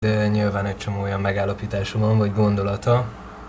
de nyilván egy csomó olyan megállapítása van, vagy gondolata,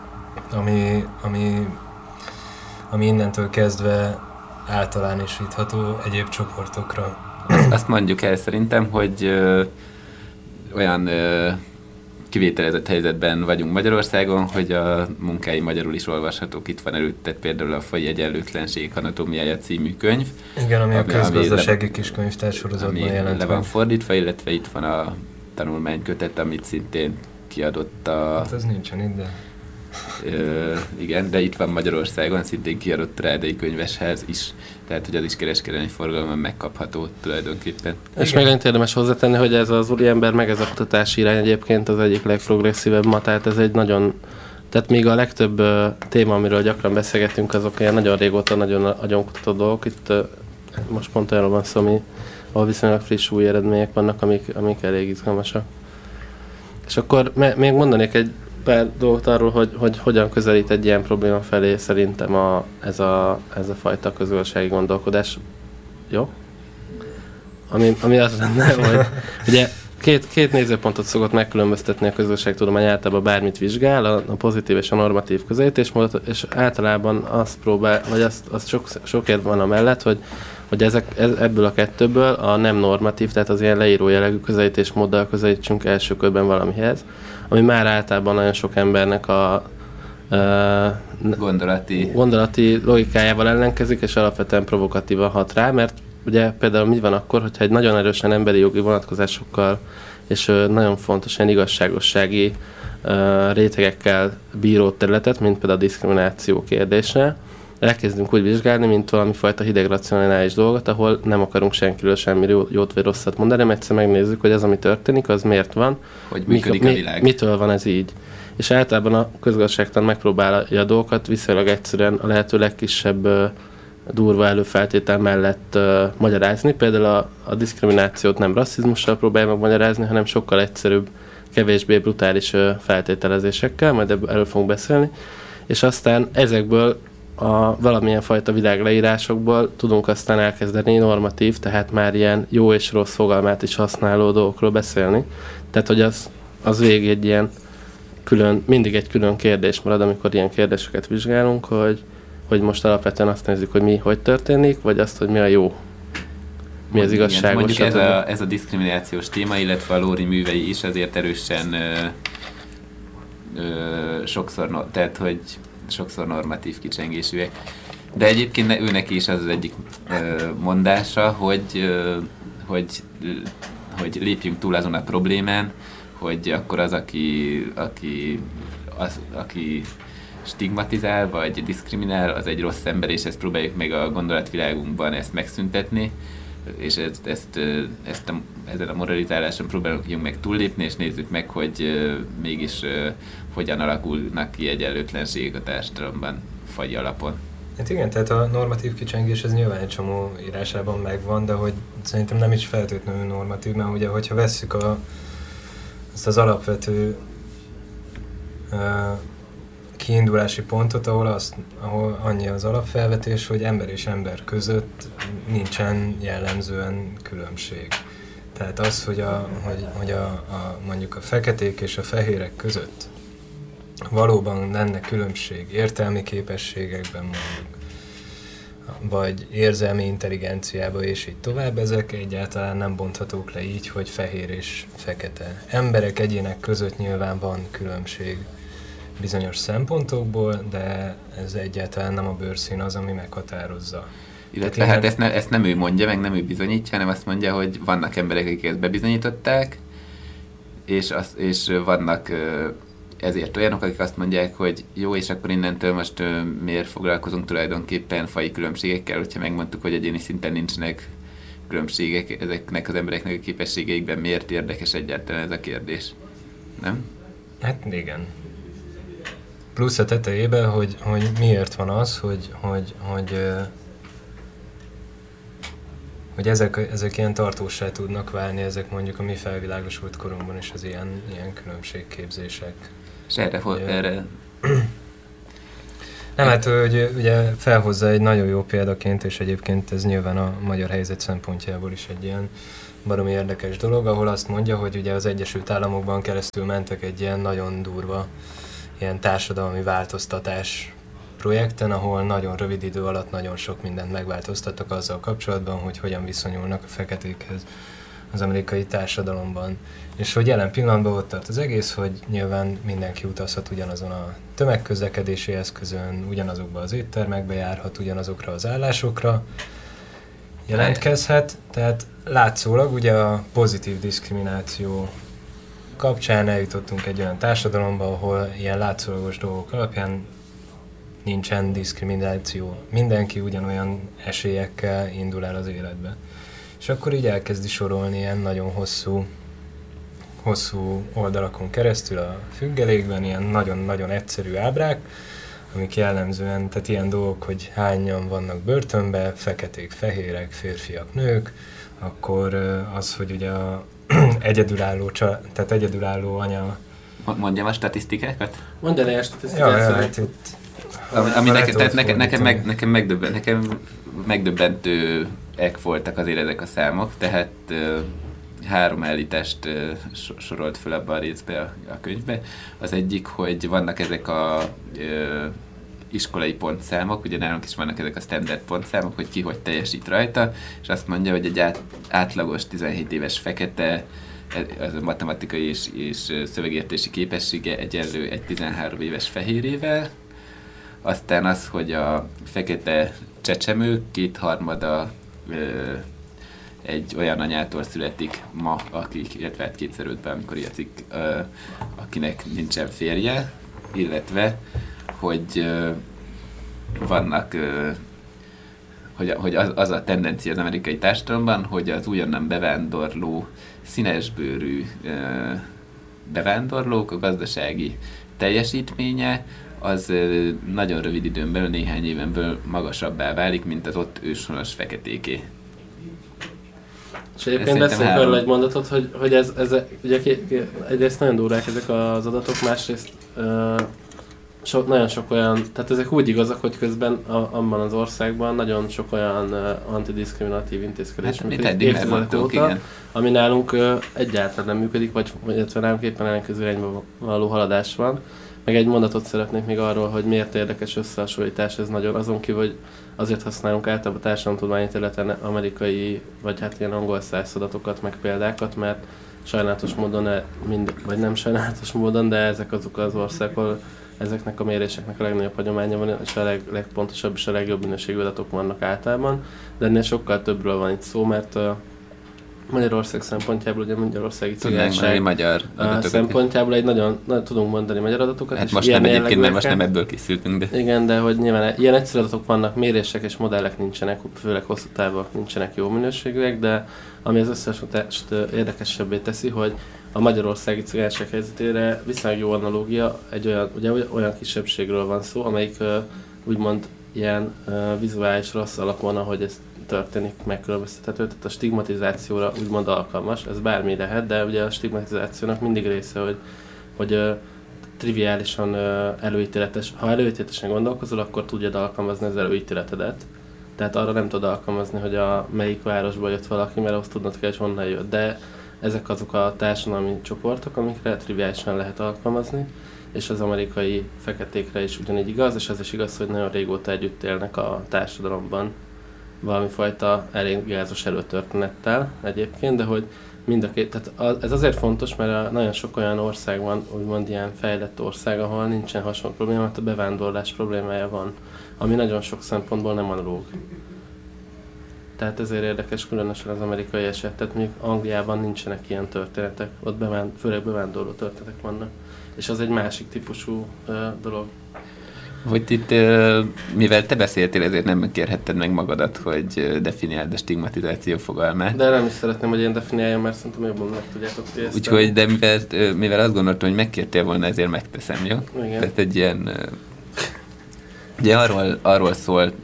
ami innentől kezdve általánosítható egyéb csoportokra. Azt mondjuk el szerintem, hogy olyan kivételezett helyzetben vagyunk Magyarországon, hogy a munkái magyarul is olvashatók. Itt van előtted például a Faji egyenlőtlenség anatómiája című könyv. Igen, ami a közgazdasági kiskönyvtár sorozatban jelent. Le van fordítva, illetve itt van a tanulmánykötet, amit szintén kiadott a... Hát az nincsen itt, de... igen, de itt van Magyarországon, szintén kiadott Rádai Könyvesház is, tehát hogy az is kereskedelmi forgalomban megkapható tulajdonképpen. És még annyit érdemes hozzátenni, hogy ez az úriember meg ez a kutatási irány egyébként az egyik legprogresszívebb ma, tehát ez egy nagyon... Tehát még a legtöbb téma, amiről gyakran beszélgetünk, azok ilyen nagyon régóta nagyon agyonkutató dolgok. Itt most pont arról van szó, ahol viszonylag friss új eredmények vannak, amik elég izgalmasak. És akkor még mondanék egy pár dolgot arról, hogy hogyan közelít egy ilyen probléma felé szerintem ez a fajta közgazdasági gondolkodás. Jó? Ami az lenne, hogy ugye két nézőpontot szokott megkülönböztetni a közgazdaságtudomány, általában bármit vizsgál, a pozitív és a normatív közelítésmódot, és általában azt próbál, vagy azt sok érv van amellett, hogy ebből a kettőből a nem normatív, tehát az ilyen leíró jellegű közelítésmóddal közelítsünk első körben valamihez, ami már általában nagyon sok embernek a gondolati logikájával ellenkezik, és alapvetően provokatívan hat rá, mert ugye például mi van akkor, hogyha egy nagyon erősen emberi jogi vonatkozásokkal és nagyon fontos ilyen igazságossági rétegekkel bíró területet, mint például a diszkrimináció kérdése, elkezdünk úgy vizsgálni, mint valami fajta hideg racionális dolgot, ahol nem akarunk senkiről semmi jót vagy rosszat mondani, hanem egyszer megnézzük, hogy az, ami történik, az miért van, hogy működik a világ. Mitől van ez így. És általában a közgazdaságtan megpróbálja a dolgokat viszonylag egyszerűen a lehető legkisebb durva előfeltétel mellett magyarázni. Például a diszkriminációt nem rasszizmussal próbálja megmagyarázni, hanem sokkal egyszerűbb, kevésbé brutális feltételezésekkel, majd erről fogunk beszélni. És aztán ezekből a valamilyen fajta világleírásokból tudunk aztán elkezdeni normatív, tehát már ilyen jó és rossz fogalmát is használó dolgokról beszélni. Tehát, hogy az végig egy ilyen mindig egy külön kérdés marad, amikor ilyen kérdéseket vizsgálunk, hogy most alapvetően azt nézzük, hogy mi hogy történik, vagy azt, hogy mi a jó, mi az igazságos. Mondjuk ez a diszkriminációs téma, illetve a Lóri művei is azért erősen sokszor normatív kicsengésűek. De egyébként őnek is az egyik mondása, hogy lépjünk túl azon a problémán, hogy akkor az, aki stigmatizál, vagy diszkriminál, az egy rossz ember, és ezt próbáljuk meg a gondolatvilágunkban ezt megszüntetni, és ezen a moralizáláson próbálunk meg túllépni, és nézzük meg, hogy mégis hogyan alakulnak ki egyenlőtlenségek a társadalomban faji alapon. Hát igen, tehát a normatív kicsengés ez nyilván egy csomó írásában megvan, de hogy szerintem nem is feltétlenül normatív, mert ugye, hogyha vesszük ezt az alapvető kiindulási pontot, ahol annyi az alapfelvetés, hogy ember és ember között nincsen jellemzően különbség. Tehát az, hogy mondjuk a feketék és a fehérek között valóban lenne különbség értelmi képességekben mondjuk, vagy érzelmi intelligenciában és így tovább, ezek egyáltalán nem bonthatók le így, hogy fehér és fekete. Emberek, egyének között nyilván van különbség bizonyos szempontokból, de ez egyáltalán nem a bőrszín az, ami meghatározza. Illetve hát ezt nem ő mondja, meg nem ő bizonyítja, hanem azt mondja, hogy vannak emberek, akik ezt bebizonyították, és vannak ezért olyanok, akik azt mondják, hogy jó, és akkor innentől most miért foglalkozunk tulajdonképpen faji különbségekkel, hogyha megmondtuk, hogy egyéni szinten nincsenek különbségek ezeknek az embereknek a képességeikben, miért érdekes egyáltalán ez a kérdés? Nem? Hát igen. Plusz a tetejében, hogy miért van az, hogy ezek ilyen tartóssá tudnak válni, ezek mondjuk a mi felvilágosult korunkban is az ilyen különbségképzések. És erre Nem, hát hogy ugye felhozza egy nagyon jó példaként, és egyébként ez nyilván a magyar helyzet szempontjából is egy ilyen baromi érdekes dolog, ahol azt mondja, hogy ugye az Egyesült Államokban keresztül mentek egy ilyen nagyon durva ilyen társadalmi változtatás projekten, ahol nagyon rövid idő alatt nagyon sok mindent megváltoztattak azzal kapcsolatban, hogy hogyan viszonyulnak a feketékhez az amerikai társadalomban. És hogy jelen pillanatban ott tart az egész, hogy nyilván mindenki utazhat ugyanazon a tömegközlekedési eszközön, ugyanazokba az éttermekbe járhat, ugyanazokra az állásokra jelentkezhet, tehát látszólag ugye a pozitív diszkrimináció kapcsán eljutottunk egy olyan társadalomba, ahol ilyen látszólagos dolgok alapján nincsen diszkrimináció. Mindenki ugyanolyan esélyekkel indul el az életbe. És akkor így elkezdi sorolni ilyen nagyon hosszú oldalakon keresztül a függelékben, ilyen nagyon-nagyon egyszerű ábrák, amik jellemzően, tehát ilyen dolgok, hogy hányan vannak börtönbe, feketék, fehérek, férfiak, nők, akkor az, hogy ugye a egyedülálló anya... Mondjam a statisztikákat? Mondjam el a statisztikát. Ami nekem megdöbbentőek voltak azért ezek a számok, tehát 3 állítást sorolt föl abba a részbe a könyvbe. Az egyik, hogy vannak ezek a iskolai pontszámok, ugye nálunk is vannak ezek a standard pontszámok, hogy ki hogy teljesít rajta, és azt mondja, hogy egy átlagos 17 éves fekete, az a matematikai és szövegértési képessége egyenlő egy 13 éves fehérével. Aztán az, hogy a fekete csecsemő 2/3 egy olyan anyától születik ma, illetve 2x5-ben, amikor ilyen cikk, akinek nincsen férje, illetve hogy vannak, hogy az a tendencia az amerikai társadalomban, hogy az újonnan bevándorló, színesbőrű bevándorlók, a gazdasági teljesítménye, az nagyon rövid időn belül, néhány éven belül magasabbá válik, mint az ott őshonos feketéké. És egyébként beszélünk arról egy mondatot, hogy ez ugye egyrészt nagyon durvák ezek az adatok, másrészt nagyon sok olyan, tehát ezek úgy igazak, hogy közben abban az országban nagyon sok olyan antidiszkriminatív intézkedés működik évtizedek óta, ami nálunk egyáltalán nem működik, vagy illetve nálunk éppen ellenkező irányba való haladás van. Meg egy mondatot szeretnék még arról, hogy miért érdekes összehasonlítás ez nagyon, azon kívül, hogy azért használunk általában társadalomtudományi területen amerikai, vagy hát ilyen angol száz adatokat, meg példákat, mert sajnálatos módon, vagy nem sajnálatos módon, de ezek azok az országok, ahol ezeknek a méréseknek a legnagyobb hagyománya van, és a legpontosabb és a legjobb minőségű adatok vannak általában, de ennél sokkal többről van itt szó, mert Magyarország szempontjából, ugye Magyarországi cigányság szempontjából egy nagyon tudunk mondani magyar adatokat. Hát most nem egyébként, mert most nem ebből készültünk, de... Igen, de hogy nyilván ilyen egyszerű adatok vannak, mérések és modellek nincsenek, főleg hosszú távon nincsenek jó minőségűek, de ami az összehasonlítást érdekesebbé teszi, hogy a magyarországi cigányság helyzetére viszonylag jó analógia, olyan kisebbségről van szó, amelyik úgymond ilyen vizuális rossz alapon, ahogy ez történik, megkülönböztethető, tehát a stigmatizációra úgymond alkalmas, ez bármi lehet, de ugye a stigmatizációnak mindig része, hogy triviálisan előítéletes, ha előítéletesen gondolkozol, akkor tudjad alkalmazni az előítéletedet. Tehát arra nem tudod alkalmazni, hogy melyik városból jött valaki, mert azt tudnod kell, hogy honnan jött. De ezek azok a társadalmi csoportok, amikre triviálisan lehet alkalmazni, és az amerikai feketékre is ugyanígy igaz, és az is igaz, hogy nagyon régóta együtt élnek a társadalomban valami fajta elég gázos előtörténettel egyébként, de hogy mind a két, tehát ez azért fontos, mert nagyon sok olyan ország van, úgymond ilyen fejlett ország, ahol nincsen hasonló probléma, mert a bevándorlás problémája van, ami nagyon sok szempontból nem analóg. Tehát ezért érdekes különösen az amerikai eset, tehát mondjuk Angliában nincsenek ilyen történetek, ott főleg bevándorló történetek vannak, és az egy másik típusú dolog. Hogy itt, mivel te beszéltél, ezért nem kérhetted meg magadat, hogy definiáld a stigmatizáció fogalmát. De nem is szeretném, hogy én definiáljam, mert szerintem jobban meg tudjátok tisztán. Úgyhogy, de mivel azt gondoltam, hogy megkértél volna, ezért megteszem, jó? Igen. Tehát egy ilyen... Ugye arról szól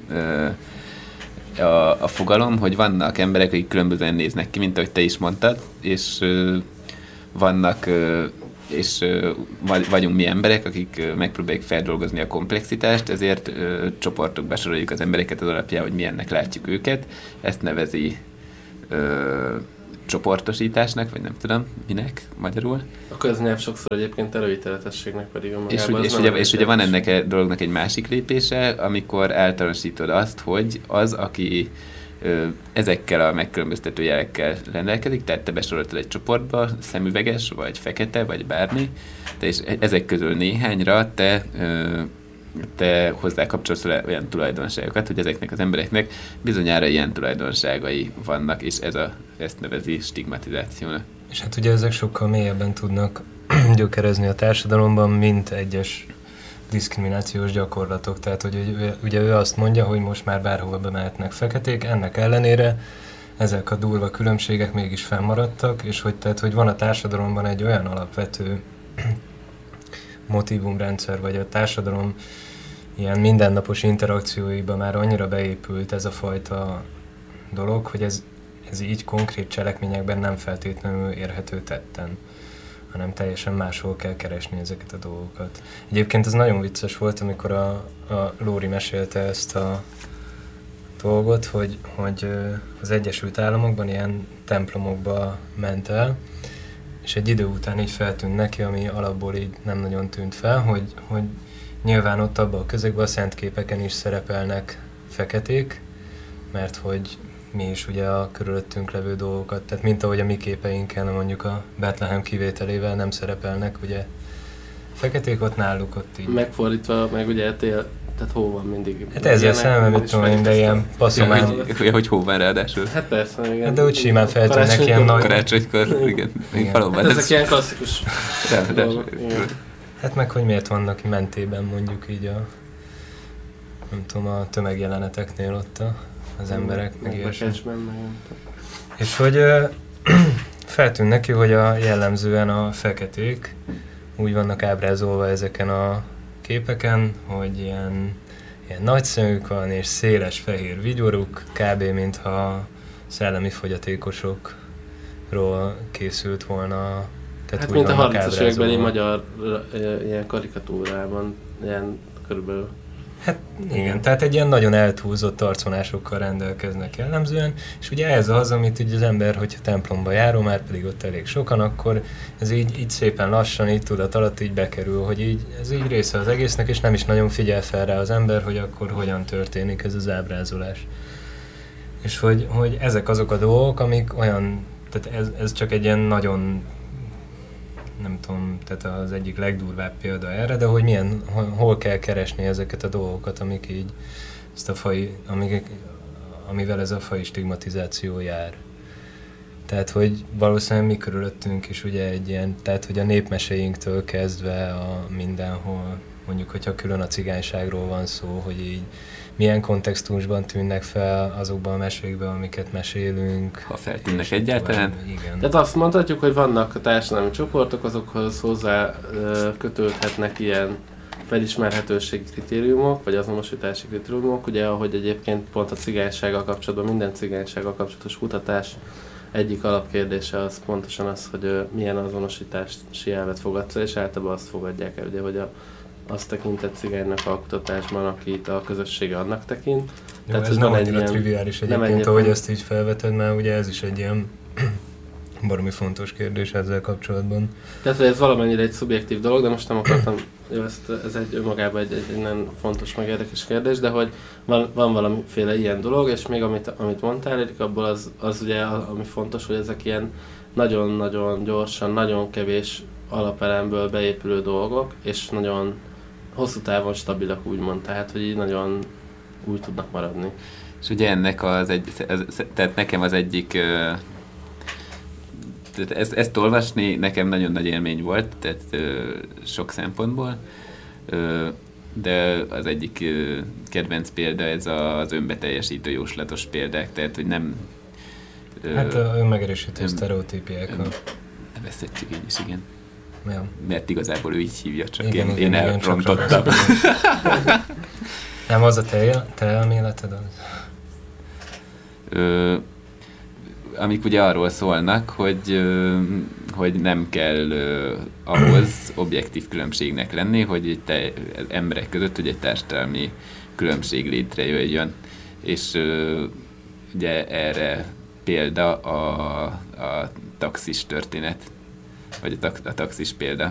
a fogalom, hogy vannak emberek, akik különbözően néznek ki, mint ahogy te is mondtad, és vannak és vagyunk mi emberek, akik megpróbáljuk feldolgozni a komplexitást, ezért csoportokba soroljuk az embereket az alapján, hogy milyennek látjuk őket. Ezt nevezi csoportosításnak, vagy nem tudom, minek magyarul. A köznyelv sokszor egyébként előítéletességnek pedig a és ugye van ennek a dolognak egy másik lépése, amikor általánosítod azt, hogy az, aki ezekkel a megkülönböztető jelekkel rendelkezik, tehát te besoroltad egy csoportba, szemüveges, vagy fekete, vagy bármi, és ezek közül néhányra te hozzá kapcsolsz olyan tulajdonságokat, hogy ezeknek az embereknek bizonyára ilyen tulajdonságai vannak, és ezt nevezi stigmatizációnak. És hát ugye ezek sokkal mélyebben tudnak gyökerezni a társadalomban, mint egyes diszkriminációs gyakorlatok. Tehát, hogy ugye ő azt mondja, hogy most már bárhova bemehetnek feketék, ennek ellenére ezek a durva különbségek mégis fennmaradtak, és hogy van a társadalomban egy olyan alapvető motívumrendszer, vagy a társadalom ilyen mindennapos interakcióiba már annyira beépült ez a fajta dolog, hogy ez így konkrét cselekményekben nem feltétlenül érhető tetten, hanem teljesen máshol kell keresni ezeket a dolgokat. Egyébként ez nagyon vicces volt, amikor a Lóri mesélte ezt a dolgot, hogy az Egyesült Államokban ilyen templomokba ment el, és egy idő után így feltűnt neki, ami alapból így nem nagyon tűnt fel, hogy nyilván ott abban a közegben a szentképeken is szerepelnek feketék, mert hogy mi is ugye a körülöttünk levő dolgokat, tehát mint ahogy a mi képeinken, mondjuk a Betlehem kivételével nem szerepelnek, ugye feketék, ott náluk ott így. Megfordítva, meg ugye tehát hó van mindig. Hát ezzel szemben mit tudom én, de ilyen passzomán. Hogy hó van ráadásul. Hát persze, igen. Hát de úgy simán feltűnnek ilyen nagy... Karácsonykor, igen. Valóban hát ezek ilyen klasszikus dolgok. Hát meg, hogy miért vannak mentében mondjuk így nem tudom, a tömegjeleneteknél ott az emberek, meg ilyesmi. És hogy feltűnt neki, hogy jellemzően a feketék úgy vannak ábrázolva ezeken a képeken, hogy ilyen nagy szemük van, és széles fehér vigyoruk, kb. Mintha szellemi fogyatékosokról készült volna. Tehát hát mint a 30-as évekbeli magyar ilyen karikatúrában, ilyen körülbelül. Hát igen, tehát egy ilyen nagyon eltúlzott arcvonásokkal rendelkeznek jellemzően, és ugye ez az, amit így az ember, hogyha templomba járó, már pedig ott elég sokan, akkor ez így szépen lassan, így tudat alatt így bekerül, hogy így, ez így része az egésznek, és nem is nagyon figyel fel rá az ember, hogy akkor hogyan történik ez az ábrázolás. És hogy ezek azok a dolgok, amik olyan, tehát ez csak egy ilyen nagyon, nem tudom, tehát az egyik legdurvább példa erre, de hogy hol kell keresni ezeket a dolgokat, amik így, amivel ez a fai stigmatizáció jár. Tehát, hogy valószínűleg mi körülöttünk is ugye egy ilyen, tehát, hogy a népmeséinktől kezdve mindenhol, mondjuk, hogyha külön a cigányságról van szó, hogy így milyen kontextusban tűnnek fel azokban a mesékben, amiket mesélünk. Ha feltűnnek egyáltalán. Igen. Tehát azt mondhatjuk, hogy vannak a társadalmi csoportok, azokhoz hozzá kötődhetnek ilyen felismerhetőségi kritériumok, vagy azonosítási kritériumok, ugye ahogy egyébként pont a cigánysággal kapcsolatban, minden cigánysággal kapcsolatos kutatás egyik alapkérdése az pontosan az, hogy milyen azonosítási elvet fogadsz, és általában azt fogadják el, ugye, hogy azt tekintett cigánynak a kutatásban, akit a közössége annak tekint. Jó, tehát ez nem annyira triviális egyébként, ahogy ezt így felveted, mert ugye ez is egy ilyen baromi fontos kérdés ezzel kapcsolatban. Tehát ez valamennyire egy szubjektív dolog, de most nem akartam, ez egy önmagában egy nagyon fontos, meg érdekes kérdés, de hogy van valamiféle ilyen dolog, és még amit mondtál, Erik, abból az ugye, ami fontos, hogy ezek ilyen nagyon-nagyon gyorsan, nagyon kevés alapelemből beépülő dolgok, és nagyon hosszú távon stabilak, úgymond, tehát hogy így nagyon úgy tudnak maradni. És ugye ennek tehát nekem az egyik, ezt olvasni nekem nagyon nagy élmény volt, tehát sok szempontból, de az egyik kedvenc példa ez az önbeteljesítő jóslatos példák, tehát hogy nem... Hát önmegerősítő sztereotípiák. Nevezhetjük így is, igen. Ja. Mert igazából ő így hívja, csak igen, én elrontottam. Nem az a te elméleted az? Amik ugye arról szólnak, hogy hogy nem kell ahhoz objektív különbségnek lenni, hogy emberek között hogy egy társadalmi különbség létrejöjjön. És ugye erre példa a taxis történet, vagy a taxis példa.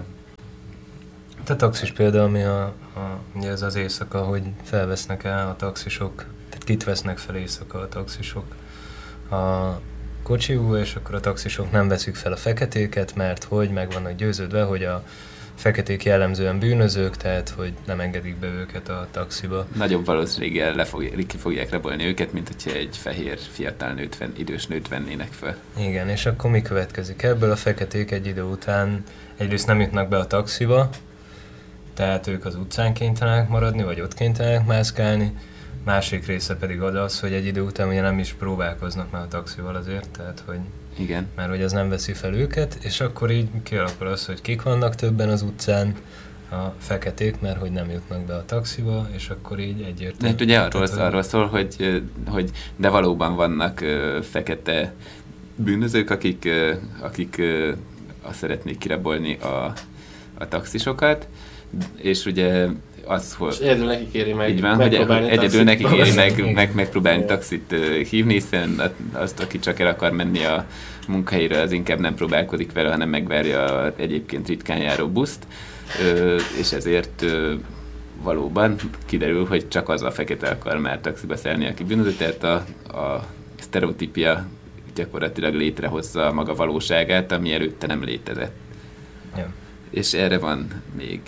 A taxis példa, ami ugye ez az éjszaka, hogy felvesznek el a taxisok, tehát kit vesznek fel éjszaka a taxisok a kocsiból, és akkor a taxisok nem veszik fel a feketéket, mert hogy meg vannak győződve, hogy a feketék jellemzően bűnözők, tehát hogy nem engedik be őket a taxiba. Nagyobb valószínűséggel ki fogják rabolni őket, mint hogyha egy fehér, fiatal idős nőt vennének fel. Igen, és akkor mi következik ebből? A feketék egy idő után egyrészt nem jutnak be a taxiba, tehát ők az utcán kénytelenek maradni, vagy ott kénytelenek mászkálni. Másik része pedig az, hogy egy idő után ugye nem is próbálkoznak már a taxival azért, tehát hogy igen. Mert hogy az nem veszi fel őket, és akkor így kialakul az, hogy kik vannak többen az utcán, a feketék, mert hogy nem jutnak be a taxiba, és akkor így egyértelmű. De ugye arról szól, hogy de valóban vannak fekete bűnözők, akik azt szeretnék kirabolni a taxisokat, és ugye az, hogy... És egyedül nekik éri meg így van, hogy egyedül nekik éri megpróbálni taxit hívni, hiszen azt, aki csak el akar menni a munkahelyre, az inkább nem próbálkozik vele, hanem megvárja egyébként ritkán járó buszt, és ezért valóban kiderül, hogy csak az a fekete akar már taxiba szállni, aki bűnöző, tehát a sztereotípia gyakorlatilag létrehozza maga valóságát, ami előtte nem létezett. Ja. És erre van még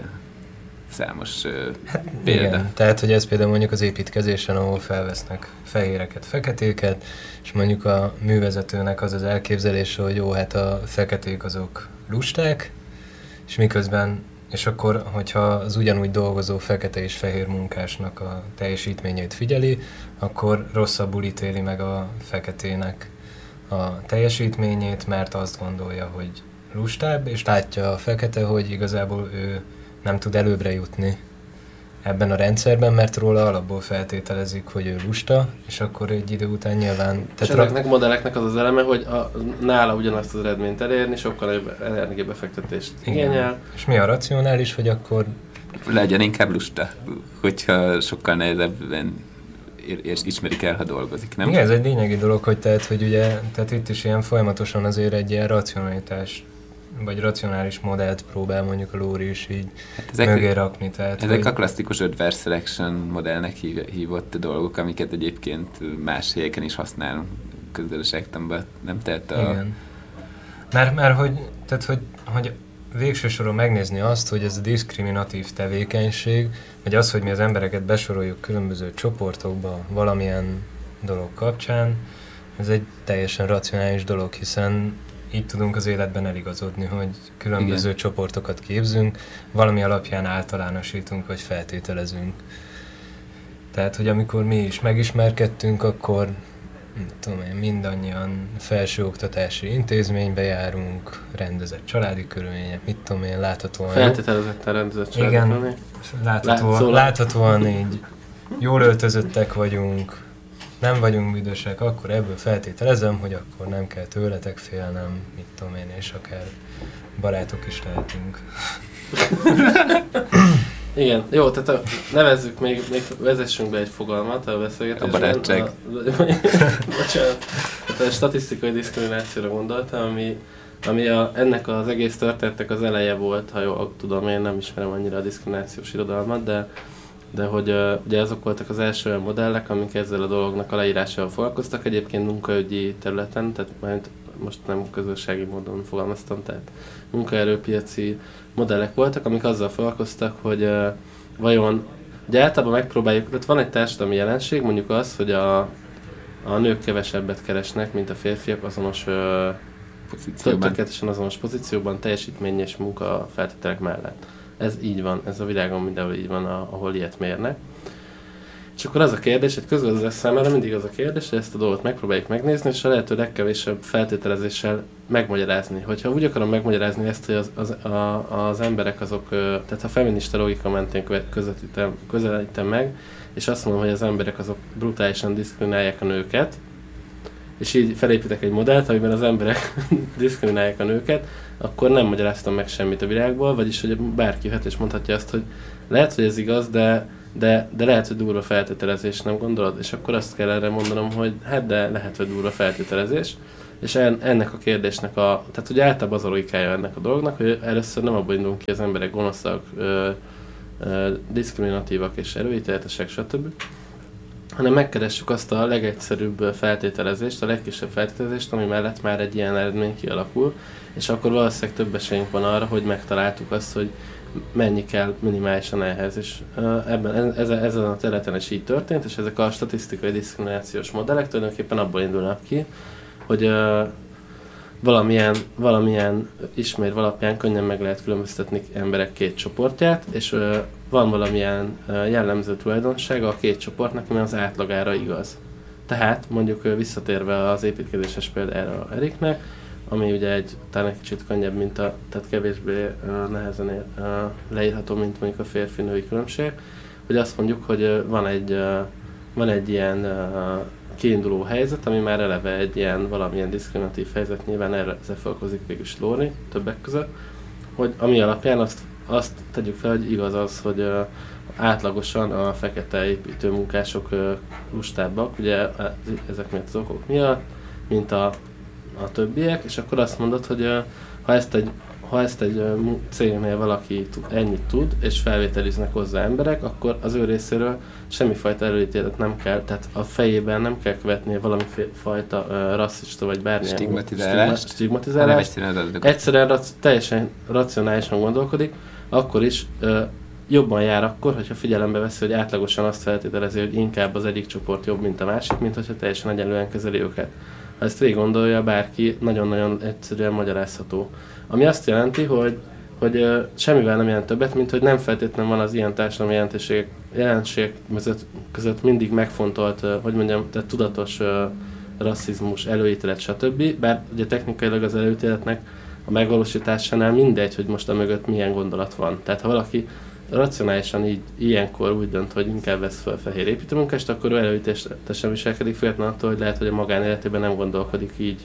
számos példa. Igen, tehát hogy ez például mondjuk az építkezésen, ahol felvesznek fehéreket, feketéket, és mondjuk a művezetőnek az az elképzelése, hogy jó, hát a feketék azok lusták, és miközben, és akkor, hogyha az ugyanúgy dolgozó fekete és fehér munkásnak a teljesítményét figyeli, akkor rosszabbul ítéli meg a feketének a teljesítményét, mert azt gondolja, hogy lustább, és látja a fekete, hogy igazából ő nem tud előbbre jutni ebben a rendszerben, mert róla alapból feltételezik, hogy ő lusta, és akkor egy idő után nyilván... És ezeknek modelleknek az az eleme, hogy nála ugyanazt az eredményt elérni, sokkal nagyobb energiabefektetést igényel. És mi a racionális, hogy akkor... Legyen inkább lusta, hogyha sokkal nehezebben ismerik el, ha dolgozik, nem? Igen, ez egy lényegi dolog, hogy hogy ugye, tehát itt is ilyen folyamatosan azért egy ilyen racionalitás vagy racionális modellt próbál mondjuk a Lóri is így mögé rakni. Tehát, ezek a klasszikus adverse selection modellnek hívott dolgok, amiket egyébként más helyeken is használunk közgazdaságtanban, nem? Tehát igen. Mert hogy végső soron megnézni azt, hogy ez a diszkriminatív tevékenység, vagy az, hogy mi az embereket besoroljuk különböző csoportokba valamilyen dolog kapcsán, ez egy teljesen racionális dolog, hiszen így tudunk az életben eligazodni, hogy különböző csoportokat képzünk, valami alapján általánosítunk, vagy feltételezünk. Tehát, hogy amikor mi is megismerkedtünk, akkor tudom én, mindannyian felsőoktatási intézménybe járunk, rendezett családi körülmények, mit tudom én, láthatóan... Feltételezetten rendezett családi körülmények. Igen, láthatóan így jól öltözöttek vagyunk, nem vagyunk büdösek, akkor ebből feltételezem, hogy akkor nem kell tőletek félnem, mit tudom én, és akár barátok is lehetünk. Igen, jó, tehát nevezzük még vezessünk be egy fogalmat a beszélgetésben. A barátság. Bocsánat. Tehát a statisztikai diszkriminációra gondoltam, ami ennek az egész történetnek az eleje volt, ha jól tudom, én nem ismerem annyira a diszkriminációs irodalmat, de hogy ugye azok voltak az első olyan modellek, amik ezzel a dolognak a leírásával foglalkoztak, egyébként munkaügyi területen, tehát most nem közösségi módon fogalmaztam, tehát munkaerőpiaci modellek voltak, amik azzal foglalkoztak, hogy vajon, ugye általában megpróbáljuk, tehát van egy társadalmi jelenség, mondjuk az, hogy a nők kevesebbet keresnek, mint a férfiak azonos tökéletesen azonos pozícióban, teljesítmény és munka feltételek mellett. Ez így van, ez a világon mindenhol így van, ahol ilyet mérnek. És akkor az a kérdés, egy közgazdász számára mindig az a kérdés, hogy ezt a dolgot megpróbáljuk megnézni, és a lehető legkevésebb feltételezéssel megmagyarázni. Hogyha úgy akarom megmagyarázni ezt, hogy az emberek azok, tehát a feminista logika mentén közelítem meg, és azt mondom, hogy az emberek azok brutálisan diszkriminálják a nőket, és így felépítek egy modellt, amiben az emberek diszkriminálják a nőket, akkor nem magyaráztam meg semmit a világból, vagyis hogy bárki jöhet és mondhatja azt, hogy lehet, hogy ez igaz, de lehet, hogy durva feltételezés, nem gondolod? És akkor azt kell erre mondanom, hogy hát de lehet, hogy durva feltételezés. És ennek a kérdésnek tehát ugye általában az a logikája ennek a dolognak, hogy először nem abból indulunk ki, az emberek gonoszak, diszkriminatívak és előítéletesek, stb., hanem megkeressük azt a legegyszerűbb feltételezést, a legkisebb feltételezést, ami mellett már egy ilyen eredmény kialakul, és akkor valószínűleg több esélyünk van arra, hogy megtaláltuk azt, hogy mennyi kell minimálisan ehhez, és ezen a területen is így történt, és ezek a statisztikai diszkriminációs modellek tulajdonképpen abból indulnak ki, hogy valamilyen ismérv alapján könnyen meg lehet különböztetni emberek két csoportját, és van valamilyen jellemző tulajdonsága a két csoportnak, ami az átlagára igaz. Tehát mondjuk visszatérve az építkezéses példára Eriknek, ami ugye talán egy kicsit könnyebb, tehát kevésbé nehezen leírható, mint mondjuk a férfi-női különbség, hogy azt mondjuk, hogy van egy ilyen kiinduló helyzet, ami már eleve egy ilyen valamilyen diszkriminatív helyzet, nyilván ezzel foglalkozik végülis Lóri többek között, hogy ami alapján azt tegyük fel, hogy igaz az, hogy átlagosan a fekete építőmunkások lustábbak, ugye ezek miatt az okok miatt, mint a többiek, és akkor azt mondod, hogy ha ezt egy cégnél valaki ennyit tud, és felvételiznek hozzá emberek, akkor az ő részéről semmifajta előítélet nem kell, tehát a fejében nem kell követnie valamifajta rasszista vagy bármilyen stigmatizálást. Egyszerűen teljesen racionálisan gondolkodik, akkor is jobban jár akkor, hogyha figyelembe veszi, hogy átlagosan azt feltételezi, hogy inkább az egyik csoport jobb, mint a másik, mint hogyha teljesen egyenlően kezeli őket. Ha ezt végig gondolja bárki, nagyon-nagyon egyszerűen magyarázható. Ami azt jelenti, hogy semmivel nem jelent többet, mint hogy nem feltétlenül van az ilyen társadalmi jelenségek között mindig megfontolt, tehát tudatos rasszizmus, előítélet, stb. Bár ugye technikailag az előítéletnek a megvalósításánál mindegy, hogy most a mögött milyen gondolat van. Tehát ha valaki racionálisan ilyenkor úgy dönt, hogy inkább vesz fel fehér építőmunkást, akkor ő előítéletesen viselkedik, függetlenül attól, hogy lehet, hogy a magánéletében nem gondolkodik így.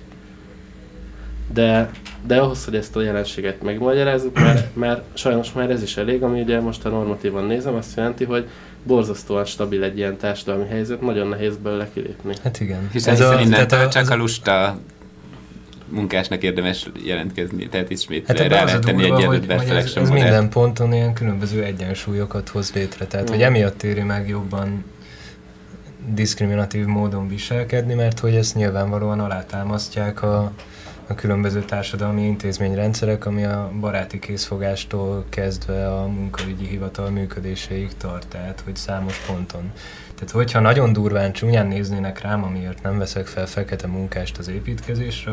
De ahhoz, hogy ezt a jelenséget megmagyarázzuk, mert sajnos már ez is elég, ami ugye most a normatívan nézem, azt jelenti, hogy borzasztóan stabil egy ilyen társadalmi helyzet, nagyon nehéz belőle kilépni. Hát igen. Hiszen innentől csak a lusta munkásnak érdemes jelentkezni, tehát ismét rá lehet tenni egy jelölt ez minden ponton ilyen különböző egyensúlyokat hoz létre, tehát hogy emiatt éri meg jobban diszkriminatív módon viselkedni, mert hogy ezt nyilvánvalóan alátámasztják a különböző társadalmi intézményrendszerek, ami a baráti készfogástól kezdve a munkaügyi hivatal működéséig tart, tehát hogy számos ponton. Tehát hogyha nagyon durván csúnyán néznének rám, amiért nem veszek fel fekete munkást az építkezésre,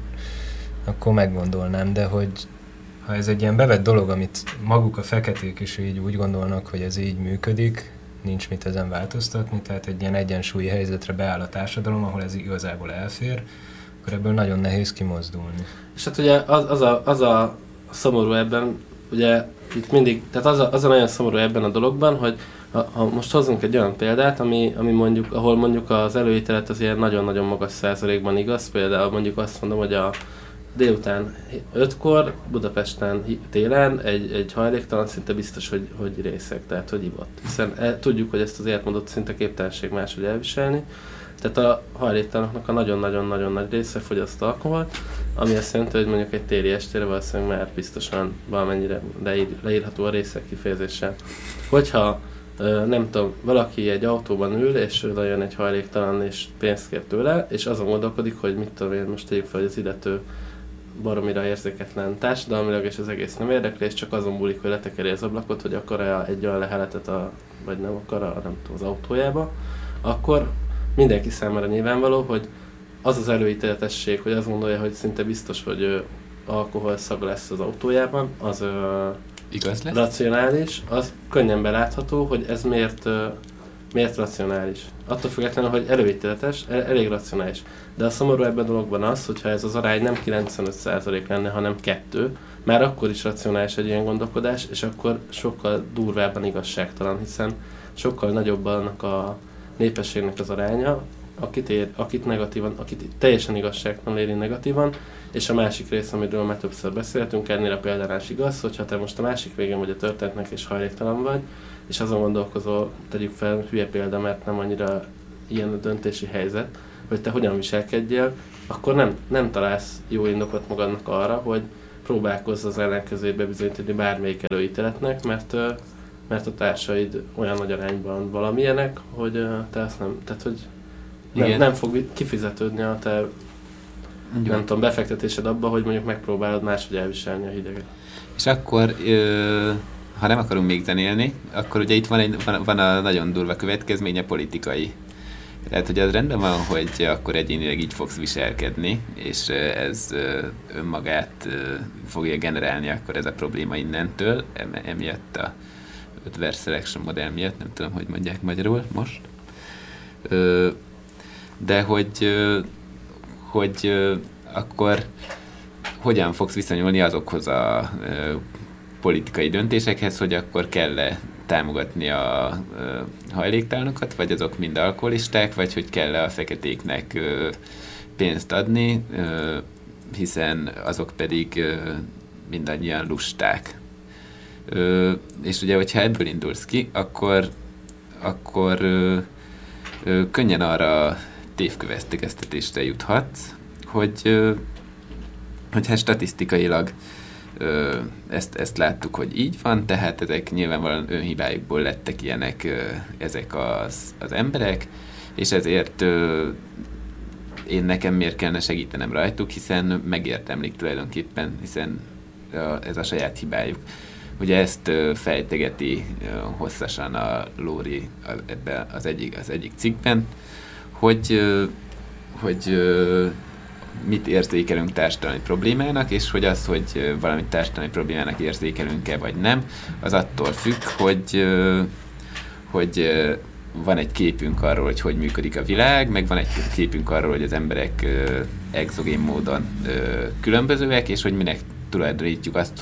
akkor meggondolnám, de hogy ha ez egy ilyen bevett dolog, amit maguk a feketék is így úgy gondolnak, hogy ez így működik, nincs mit ezen változtatni, tehát egy ilyen egyensúlyi helyzetre beáll a társadalom, ahol ez igazából elfér, akkor ebből nagyon nehéz kimozdulni. És hát ugye az a szomorú ebben, ugye itt mindig, tehát az a nagyon szomorú ebben a dologban, hogy ha most hozzunk egy olyan példát, ahol mondjuk az előítélet az ilyen nagyon-nagyon magas százalékban igaz, például mondjuk azt mondom, hogy a délután 5-kor Budapesten télen egy hajléktalan szinte biztos, hogy részeg, tehát hogy ivott. Hiszen tudjuk, hogy ezt az életmódot szinte képtelenség máshogy elviselni. Tehát a hajléktalanoknak a nagyon-nagyon-nagyon nagy része fogyaszt alkoholt, ami azt jelenti, hogy mondjuk egy téli estére valószínűleg már biztosan valamennyire leírható a részek kifejezéssel. Hogyha nem tudom, valaki egy autóban ül, és oda jön egy hajléktalan, és pénzt kér tőle, és azon gondolkodik, hogy mit tudom én, most tegyük fel, hogy az illető baromira érzéketlen társadalmilag, és az egész nem érdekli, és csak azon múlik, hogy letekeri az ablakot, hogy akar-e egy olyan leheletet, vagy nem akar, nem tudom, az autójába, akkor mindenki számára nyilvánvaló, hogy az előítéletesség, hogy azt gondolja, hogy szinte biztos, hogy alkoholszag lesz az autójában, az igaz lesz? Racionális, az könnyen belátható, hogy ez miért racionális. Attól függetlenül, hogy előítéletes, elég racionális. De a szomorú ebben a dologban az, hogyha ez az arány nem 95% lenne, hanem 2, már akkor is racionális egy ilyen gondolkodás, és akkor sokkal durvábban igazságtalan, hiszen sokkal nagyobb annak a népességnek az aránya, akit negatívan, akit teljesen igazságtalanul éri negatívan, és a másik rész, amiről már többször beszéltünk, ennél a példánál is igaz, hogyha te most a másik végén vagy a történetnek és hajléktalan vagy, és azon gondolkozol, tegyük fel, hülye példa, mert nem annyira ilyen a döntési helyzet, hogy te hogyan viselkedjél, akkor nem találsz jó indokot magadnak arra, hogy próbálkozz az ellenkezőjét bebizonyítani bármelyik előítéletnek, mert a társaid olyan nagy arányban valamilyenek, hogy te azt nem, tehát hogy nem fog kifizetődni a te nem tudom, befektetésed abba, hogy mondjuk megpróbálod máshogy elviselni a hideget. És akkor, ha nem akarunk még zenélni, akkor ugye itt van a nagyon durva következménye politikai. Tehát, hogy az rendben van, hogy akkor egyénileg így fogsz viselkedni, és ez önmagát fogja generálni akkor ez a probléma innentől, emiatt a adverse selection modell miatt, nem tudom, hogy mondják magyarul most. De hogy akkor hogyan fogsz viszonyulni azokhoz a politikai döntésekhez, hogy akkor kell-e támogatni a hajléktalanokat, vagy azok mind alkoholisták, vagy hogy kell-e a feketéknek pénzt adni, hiszen azok pedig mindannyian lusták. És ugye, hogyha ebből indulsz ki, akkor könnyen arra tévkövetkeztetésre juthatsz, hogy hát statisztikailag ezt láttuk, hogy így van, tehát ezek nyilvánvalóan önhibájukból lettek ilyenek ezek az emberek, és ezért nekem miért kellene segítenem rajtuk, hiszen megérdemlik tulajdonképpen, hiszen ez a saját hibájuk. Ugye ezt fejtegeti hosszasan a Lóri ebben az egyik cikkben, hogy mit érzékelünk társadalmi problémának, és hogy az, hogy valamit társadalmi problémának érzékelünk-e vagy nem, az attól függ, hogy van egy képünk arról, hogy működik a világ, meg van egy képünk arról, hogy az emberek exogén módon különbözőek, és hogy minek tulajdonítjuk azt,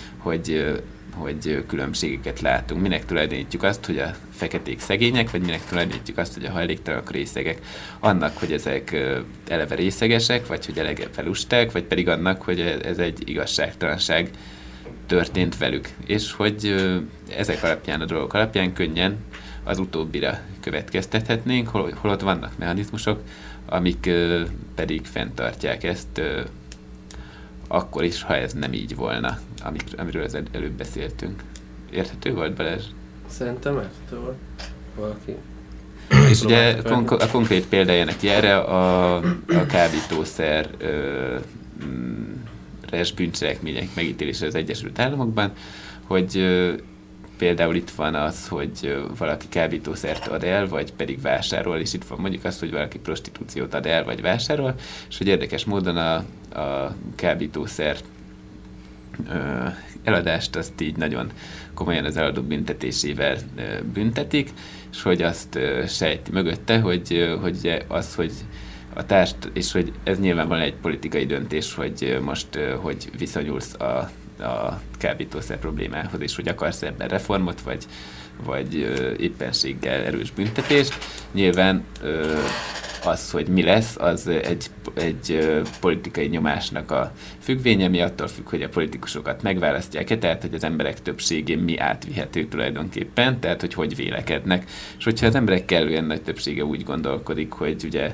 hogy különbségeket látunk. Minek tulajdonítjuk azt, hogy a feketék szegények, vagy minek tulajdonítjuk azt, hogy a hajléktalanok részegek. Annak, hogy ezek eleve részegesek, vagy hogy eleve felusták, vagy pedig annak, hogy ez egy igazságtalanság történt velük. És hogy ezek alapján, a dolgok alapján könnyen az utóbbira következtethetnénk, holott vannak mechanizmusok, amik pedig fenntartják ezt akkor is, ha ez nem így volna, amiről az előbb beszéltünk. Érthető volt, Balázs? Szerintem érthető volt. Valaki. És ugye a konkrét példája neki erre a kábítószer bűncselekmények megítélése az Egyesült Államokban, hogy például itt van az, hogy valaki kábítószert ad el, vagy pedig vásárol, és itt van mondjuk az, hogy valaki prostitúciót ad el, vagy vásárol, és hogy érdekes módon a kábítószer eladást azt így nagyon komolyan az eladó büntetésével büntetik, és hogy azt sejti mögötte, hogy az, hogy és hogy ez nyilvánvalóan egy politikai döntés, hogy most hogy viszonyulsz a kábítószer problémához, és hogy akarsz ebben reformot, vagy éppenséggel erős büntetést. Nyilván az, hogy mi lesz, az egy politikai nyomásnak a függvénye, mi attól függ, hogy a politikusokat megválasztják-e, tehát hogy az emberek többségén mi átvihető tulajdonképpen, tehát hogy vélekednek. És hogyha az emberek kellően nagy többsége úgy gondolkodik, hogy ugye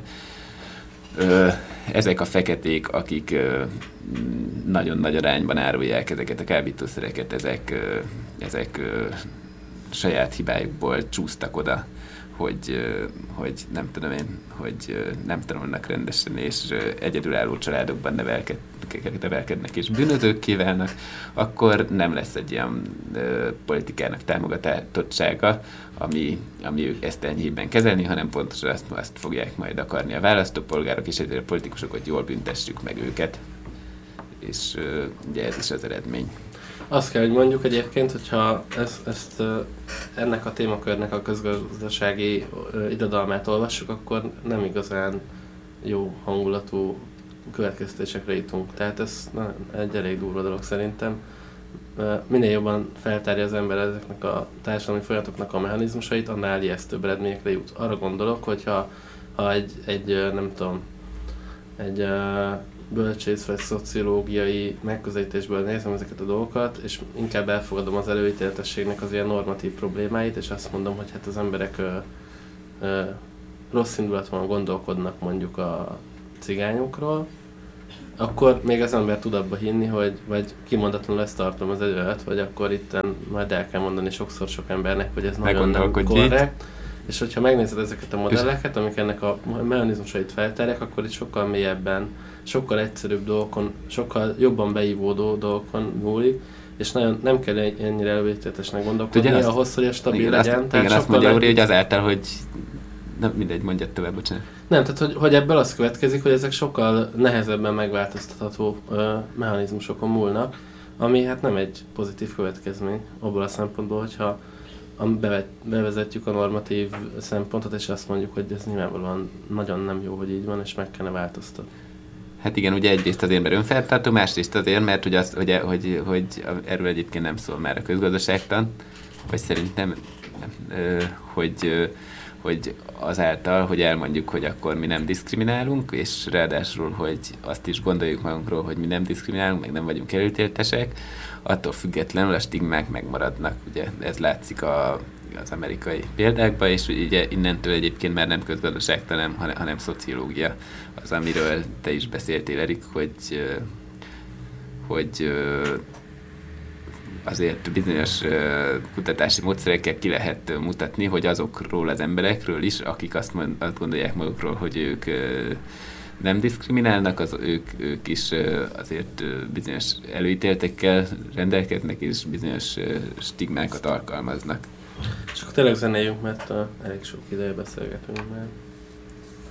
ezek a feketék, akik nagyon nagy arányban árulják ezeket a kábítószereket, ezek saját hibájukból csúsztak oda, hogy nem tudom én, hogy nem tanulnak rendesen, és egyedülálló családokban nevelkednek és bűnözőkké válnak, akkor nem lesz egy ilyen politikának támogatottsága, ami ezt enyhében kezelni, hanem pontosan azt fogják majd akarni a választópolgárok, és egyre a politikusokat jól büntessük meg őket. És ugye ez is az eredmény. Azt kell, hogy mondjuk egyébként, hogyha ennek a témakörnek a közgazdasági irodalmát olvassuk, akkor nem igazán jó hangulatú következtetésekre jutunk. Tehát ez egy elég durva dolog szerintem. Minél jobban feltárja az ember ezeknek a társadalmi folyamatoknak a mechanizmusait, annál ijesztőbb eredményekre jut. Arra gondolok, hogyha ha egy nem tudom, egy bölcsész vagy szociológiai megközelítésből nézem ezeket a dolgokat, és inkább elfogadom az előítéletességnek az ilyen normatív problémáit, és azt mondom, hogy hát az emberek rossz indulatban gondolkodnak mondjuk a cigányokról, akkor még az ember tud abba hinni, hogy vagy kimondatlanul ezt tartom az előtt, vagy akkor itten majd el kell mondani sokszor sok embernek, hogy ez nagyon nem korrekt. És hogyha megnézed ezeket a modelleket, amik ennek a mechanizmusait feltárják, akkor itt sokkal mélyebben, sokkal egyszerűbb dolgokon, sokkal jobban beívódó dolgokon múlik, és nagyon nem kell ennyire előítéletesnek gondolkodni ahhoz, hogy ez stabil legyen. Igen, azt mondja Uri, hogy azáltal, hogy nem, mindegy, mondjad tovább, bocsánat. Nem, tehát hogy ebből az következik, hogy ezek sokkal nehezebben megváltoztatható mechanizmusokon múlnak, ami hát nem egy pozitív következmény abból a szempontból, hogyha bevezetjük a normatív szempontot, és azt mondjuk, hogy ez nyilvánvalóan nagyon nem jó, hogy így van, és meg kellene változtatni. Hát igen, ugye egyrészt azért, mert önfenntartó, másrészt azért, mert hogy erről egyébként nem szól már a közgazdaságtan, vagy szerintem hogy azáltal, hogy elmondjuk, hogy akkor mi nem diszkriminálunk, és ráadásul, hogy azt is gondoljuk magunkról, hogy mi nem diszkriminálunk, meg nem vagyunk előítéletesek, attól függetlenül a stigmák megmaradnak. Ugye ez látszik az amerikai példákban, és ugye innentől egyébként már nem közgazdaságtan, hanem szociológia az, amiről te is beszéltél, Erik, hogy azért bizonyos kutatási módszerekkel ki lehet mutatni, hogy azokról az emberekről is, akik azt gondolják magukról, hogy ők nem diszkriminálnak, ők is azért bizonyos előítéletekkel rendelkeznek, és bizonyos stigmákat alkalmaznak. És akkor tényleg zenéljünk, mert elég sok ideje beszélgetünk már.